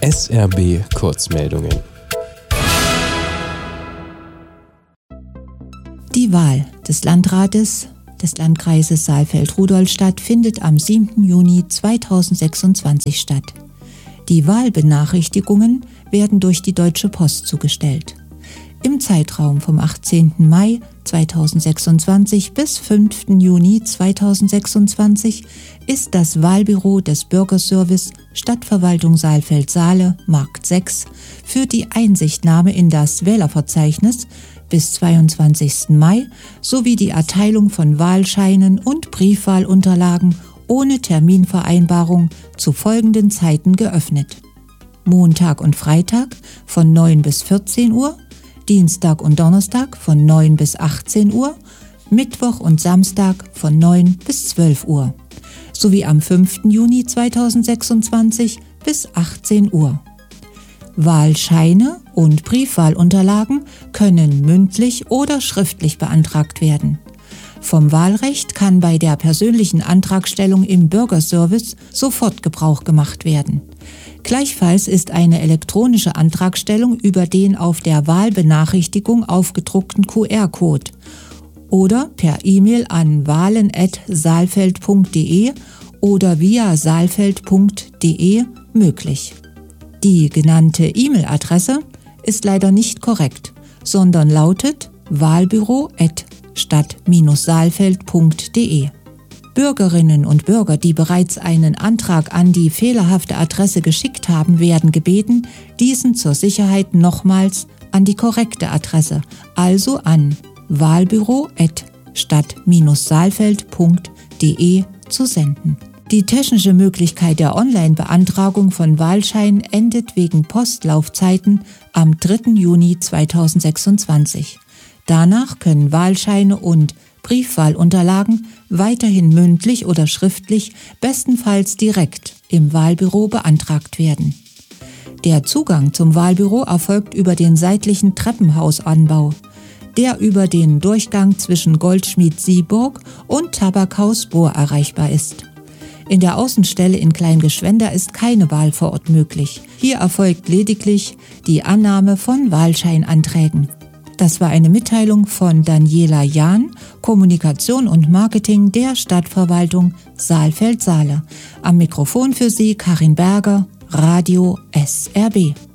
SRB Kurzmeldungen. Die Wahl des Landrates des Landkreises Saalfeld-Rudolstadt findet am 7. Juni 2026 statt. Die Wahlbenachrichtigungen werden durch die Deutsche Post zugestellt. Im Zeitraum vom 18. Mai 2026 bis 5. Juni 2026 ist das Wahlbüro des Bürgerservice Stadtverwaltung Saalfeld-Saale, Markt 6, für die Einsichtnahme in das Wählerverzeichnis bis 22. Mai sowie die Erteilung von Wahlscheinen und Briefwahlunterlagen ohne Terminvereinbarung zu folgenden Zeiten geöffnet: Montag und Freitag von 9 bis 14 Uhr, Dienstag und Donnerstag von 9 bis 18 Uhr, Mittwoch und Samstag von 9 bis 12 Uhr, sowie am 5. Juni 2026 bis 18 Uhr. Wahlscheine und Briefwahlunterlagen können mündlich oder schriftlich beantragt werden. Vom Wahlrecht kann bei der persönlichen Antragstellung im Bürgerservice sofort Gebrauch gemacht werden. Gleichfalls ist eine elektronische Antragstellung über den auf der Wahlbenachrichtigung aufgedruckten QR-Code oder per E-Mail an wahlen@saalfeld.de oder via saalfeld.de möglich. Die genannte E-Mail-Adresse ist leider nicht korrekt, sondern lautet wahlbüro@stadt-saalfeld.de. Bürgerinnen und Bürger, die bereits einen Antrag an die fehlerhafte Adresse geschickt haben, werden gebeten, diesen zur Sicherheit nochmals an die korrekte Adresse, also an wahlbüro@stadt-saalfeld.de zu senden. Die technische Möglichkeit der Online-Beantragung von Wahlscheinen endet wegen Postlaufzeiten am 3. Juni 2026. Danach können Wahlscheine und Briefwahlunterlagen weiterhin mündlich oder schriftlich, bestenfalls direkt im Wahlbüro beantragt werden. Der Zugang zum Wahlbüro erfolgt über den seitlichen Treppenhausanbau, der über den Durchgang zwischen Goldschmied Sieburg und Tabakhaus Bohr erreichbar ist. In der Außenstelle in Kleingeschwender ist keine Wahl vor Ort möglich. Hier erfolgt lediglich die Annahme von Wahlscheinanträgen. Das war eine Mitteilung von Daniela Jahn, Kommunikation und Marketing der Stadtverwaltung Saalfeld-Saale. Am Mikrofon für Sie Karin Berger, Radio SRB.